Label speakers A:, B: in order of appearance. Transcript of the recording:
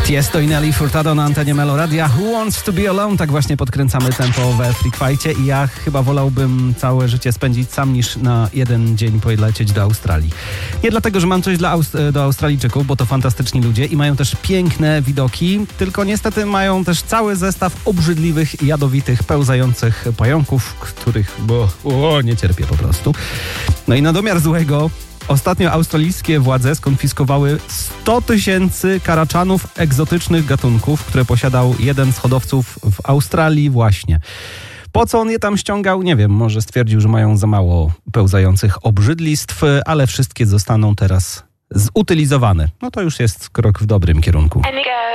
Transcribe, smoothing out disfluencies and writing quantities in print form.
A: Tiesto i Nelly Furtado na antenie Meloradia. Who wants to be alone? Tak właśnie podkręcamy tempo we Freak Fightie i ja chyba wolałbym całe życie spędzić sam niż na jeden dzień polecieć do Australii. Nie dlatego, że mam coś do Australijczyków, bo to fantastyczni ludzie i mają też piękne widoki, tylko niestety mają też cały zestaw obrzydliwych, jadowitych, pełzających pająków, których nie cierpię po prostu. No i na domiar złego ostatnio australijskie władze skonfiskowały 100 000 karaczanów egzotycznych gatunków, które posiadał jeden z hodowców w Australii właśnie. Po co on je tam ściągał? Nie wiem, może stwierdził, że mają za mało pełzających obrzydlistw, ale wszystkie zostaną teraz zutylizowane. No to już jest krok w dobrym kierunku.